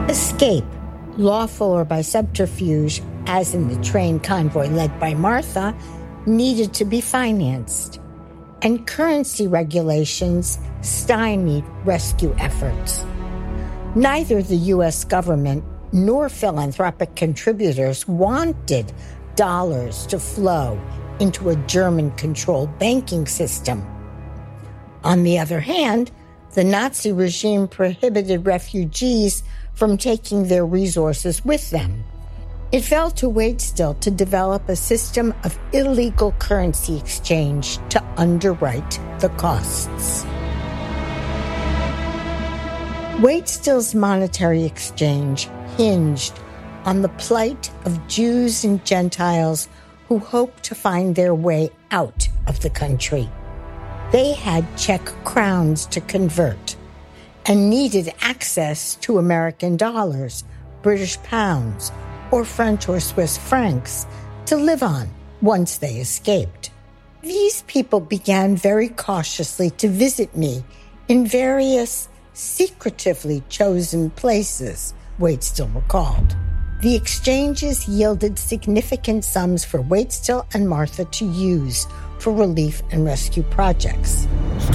Escape, lawful or by subterfuge, as in the train convoy led by Martha, needed to be financed, and currency regulations stymied rescue efforts. Neither the U.S. government nor philanthropic contributors wanted dollars to flow into a German-controlled banking system. On the other hand, the Nazi regime prohibited refugees from taking their resources with them. It fell to Waitstill to develop a system of illegal currency exchange to underwrite the costs. Waitstill's monetary exchange hinged on the plight of Jews and Gentiles who hoped to find their way out of the country. They had Czech crowns to convert and needed access to American dollars, British pounds, or French or Swiss francs to live on once they escaped. These people began very cautiously to visit me in various secretively chosen places, Waitstill recalled. The exchanges yielded significant sums for Waitstill and Martha to use for relief and rescue projects.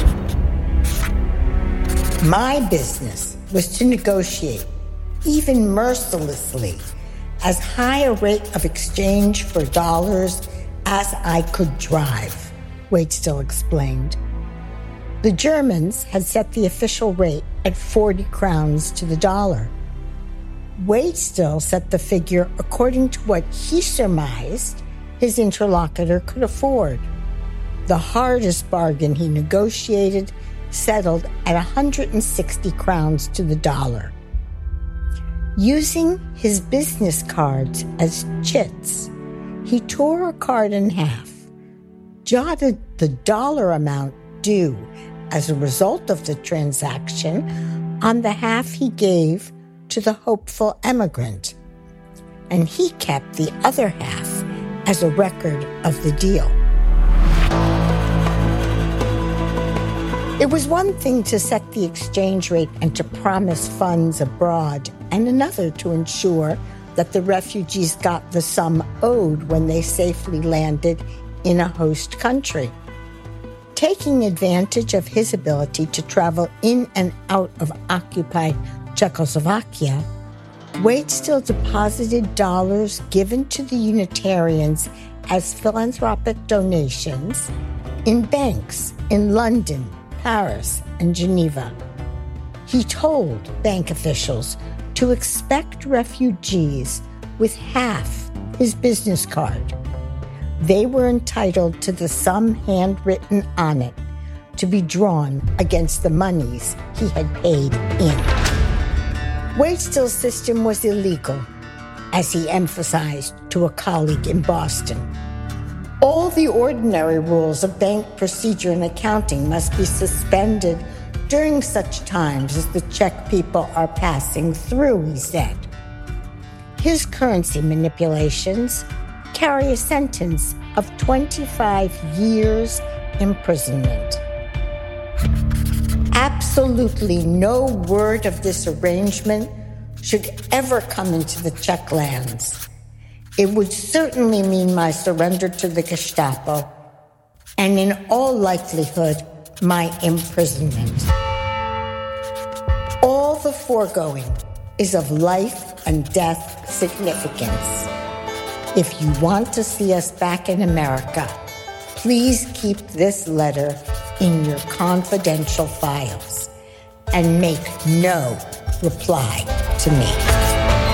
My business was to negotiate, even mercilessly, as high a rate of exchange for dollars as I could drive, Waitstill explained. The Germans had set the official rate at 40 crowns to the dollar. Waitstill set the figure according to what he surmised his interlocutor could afford. The hardest bargain he negotiated settled at 160 crowns to the dollar. Using his business cards as chits, he tore a card in half, jotted the dollar amount due as a result of the transaction on the half he gave to the hopeful emigrant, and he kept the other half as a record of the deal. It was one thing to set the exchange rate and to promise funds abroad, and another to ensure that the refugees got the sum owed when they safely landed in a host country. Taking advantage of his ability to travel in and out of occupied Czechoslovakia, Waitstill deposited dollars given to the Unitarians as philanthropic donations in banks in London, Paris, and Geneva. He told bank officials to expect refugees with half his business card. They were entitled to the sum handwritten on it to be drawn against the monies he had paid in. Waitstill's system was illegal, as he emphasized to a colleague in Boston. All the ordinary rules of bank procedure and accounting must be suspended during such times as the Czech people are passing through, he said. His currency manipulations carry a sentence of 25 years imprisonment. Absolutely no word of this arrangement should ever come into the Czech lands. It would certainly mean my surrender to the Gestapo, and in all likelihood, my imprisonment. All the foregoing is of life and death significance. If you want to see us back in America, please keep this letter in your confidential files and make no reply to me.